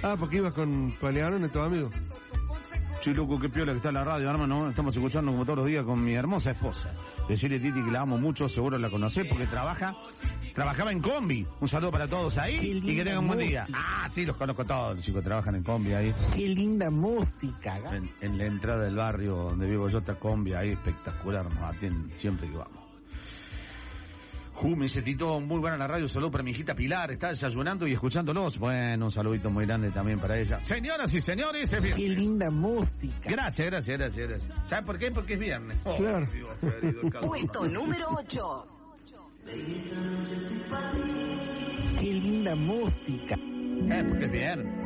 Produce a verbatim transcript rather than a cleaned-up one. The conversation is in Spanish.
Ah, porque ibas con Paleano y tu amigo. Sí, loco, qué piola que está en la radio, hermano. Estamos escuchando como todos los días con mi hermosa esposa. Decirle, Titi, que la amo mucho, seguro la conocés porque trabaja, trabajaba en combi. Un saludo para todos ahí y que tengan un buen día. Ah, sí, los conozco todos, los chicos trabajan en combi ahí. Qué linda música. En, en la entrada del barrio donde vivo yo está combi ahí, espectacular, nos atienden siempre que vamos. Ju, me dice Tito, muy buena la radio, saludo para mi hijita Pilar, está desayunando y escuchándolos. Bueno, un saludito muy grande también para ella. Señoras y señores, es viernes. Qué linda música. Gracias, gracias, gracias, gracias. ¿Sabes por qué? Porque es viernes. Oh, claro. Dios, querido, Puesto número ocho. Qué linda música. Eh, porque es viernes.